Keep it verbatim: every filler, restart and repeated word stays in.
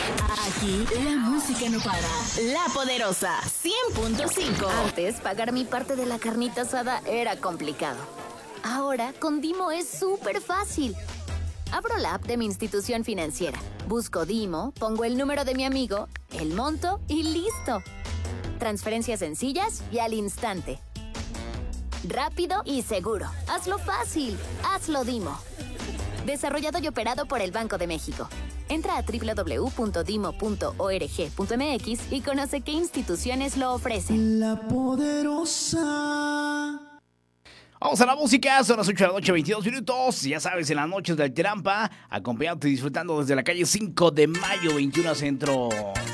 Aquí la música no para. La Poderosa cien punto cinco. Antes, pagar mi parte de la carnita asada era complicado. Ahora, con Dimo es súper fácil. Abro la app de mi institución financiera, busco Dimo, pongo el número de mi amigo, el monto y listo. Transferencias sencillas y al instante. Rápido y seguro. Hazlo fácil. Hazlo Dimo. Desarrollado y operado por el Banco de México. Entra a doble u doble u doble u punto dimo punto org punto m x y conoce qué instituciones lo ofrecen. La Poderosa. Vamos a la música, son las ocho de la noche, veintidós minutos. Ya sabes, en las noches del Trampa, acompañándote y disfrutando desde la calle cinco de mayo, veintiuno Centro.